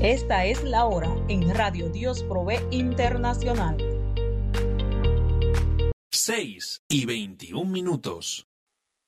Esta es la hora en Radio Dios Provee Internacional. 6:21.